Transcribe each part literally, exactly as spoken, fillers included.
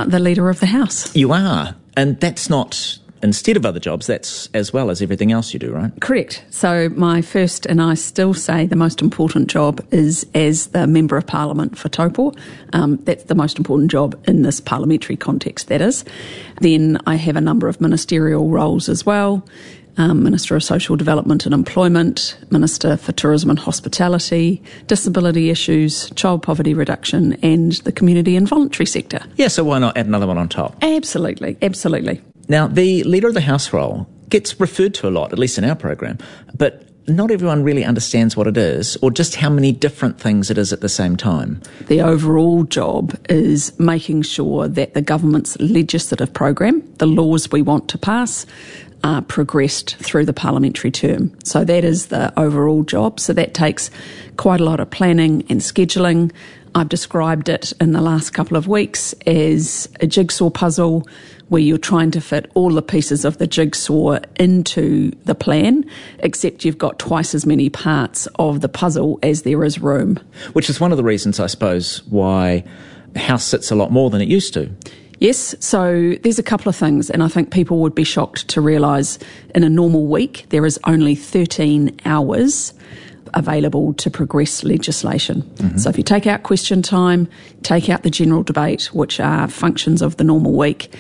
the Leader of the House. You are, and that's not instead of other jobs, that's as well as everything else you do, right? Correct. So my first, and I still say the most important job, is as the Member of Parliament for Taupo. Um, that's the most important job in this parliamentary context, that is. Then I have a number of ministerial roles as well. Um, Minister of Social Development and Employment, Minister for Tourism and Hospitality, Disability Issues, Child Poverty Reduction, and the Community and Voluntary Sector. Yeah, so why not add another one on top? Absolutely, absolutely. Now, the Leader of the House role gets referred to a lot, at least in our program, but not everyone really understands what it is or just how many different things it is at the same time. The overall job is making sure that the government's legislative program, the laws we want to pass, are progressed through the parliamentary term. So that is the overall job. So that takes quite a lot of planning and scheduling. I've described it in the last couple of weeks as a jigsaw puzzle where you're trying to fit all the pieces of the jigsaw into the plan, except you've got twice as many parts of the puzzle as there is room. Which is one of the reasons, I suppose, why the House sits a lot more than it used to. Yes, so there's a couple of things, and I think people would be shocked to realise in a normal week there is only thirteen hours available to progress legislation. Mm-hmm. So if you take out question time, take out the general debate, which are functions of the normal week,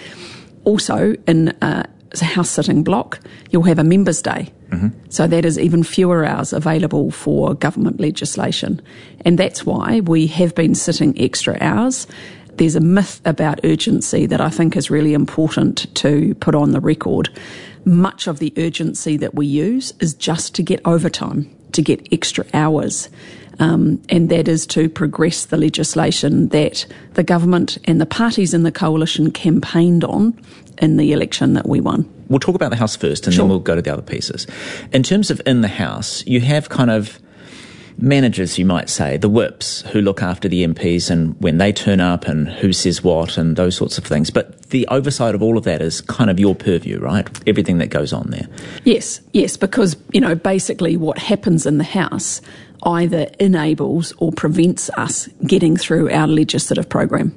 also in a House sitting block, you'll have a Members' Day. Mm-hmm. So that is even fewer hours available for government legislation. And that's why we have been sitting extra hours. There's a myth about urgency that I think is really important to put on the record. Much of the urgency that we use is just to get overtime, to get extra hours, um, and that is to progress the legislation that the government and the parties in the coalition campaigned on in the election that we won. We'll talk about the House first and Sure. then we'll go to the other pieces. In terms of in the House, you have kind of managers, you might say, the whips who look after the M Ps and when they turn up and who says what and those sorts of things. But the oversight of all of that is kind of your purview, right? Everything that goes on there. Yes, yes, because, you know, basically what happens in the House either enables or prevents us getting through our legislative program.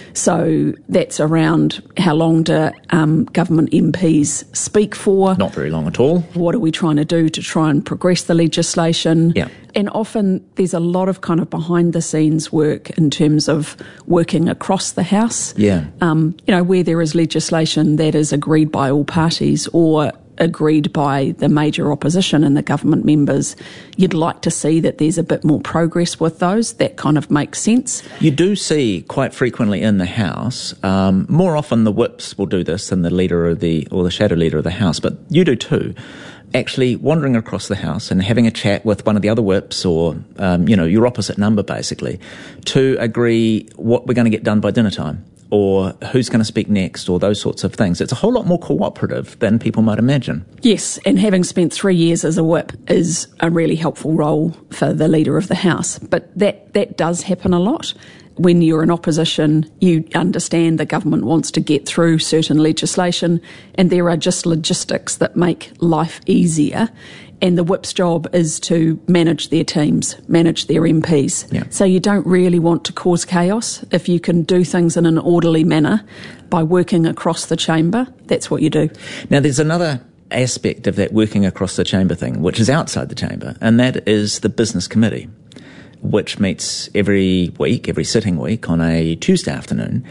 So that's around how long do um, government M Ps speak for? Not very long at all. What are we trying to do to try and progress the legislation? Yeah. And often there's a lot of kind of behind the scenes work in terms of working across the House. Yeah. Um, you know, where there is legislation that is agreed by all parties or agreed by the major opposition and the government members, you'd like to see that there's a bit more progress with those. That kind of makes sense. You do see quite frequently in the House, um, more often the whips will do this than the leader of the, or the shadow leader of the House, but you do too, actually wandering across the House and having a chat with one of the other whips or, um, you know, your opposite number basically, to agree what we're going to get done by dinner time, or who's going to speak next, or those sorts of things. It's a whole lot more cooperative than people might imagine. Yes, and having spent three years as a whip is a really helpful role for the Leader of the House. But that, that does happen a lot. When you're in opposition, you understand the government wants to get through certain legislation, and there are just logistics that make life easier. And the whip's job is to manage their teams, manage their M Ps. Yeah. So you don't really want to cause chaos. If you can do things in an orderly manner by working across the chamber, that's what you do. Now, there's another aspect of that working across the chamber thing, which is outside the chamber, and that is the business committee, which meets every week, every sitting week on a Tuesday afternoon,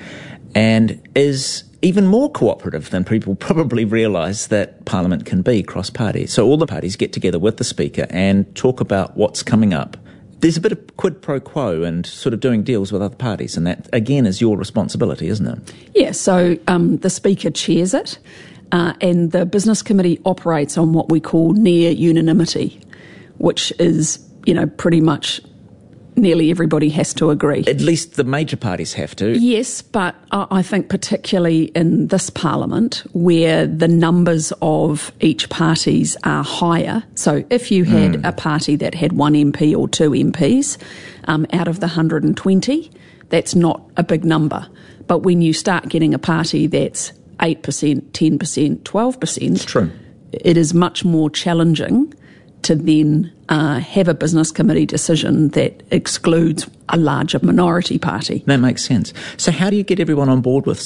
and is even more cooperative than people probably realise that Parliament can be cross-party. So all the parties get together with the Speaker and talk about what's coming up. There's a bit of quid pro quo and sort of doing deals with other parties, and that, again, is your responsibility, isn't it? Yeah, so um, the Speaker chairs it, uh, and the Business Committee operates on what we call near unanimity, which is, you know, pretty much nearly everybody has to agree. At least the major parties have to. Yes, but I think particularly in this Parliament where the numbers of each parties are higher. So if you had mm. a party that had one M P or two M Ps um, out of the one hundred twenty, that's not a big number. But when you start getting a party that's eight percent, ten percent, twelve percent, it's true. It is much more challenging to then uh, have a business committee decision that excludes a larger minority party. That makes sense. So how do you get everyone on board with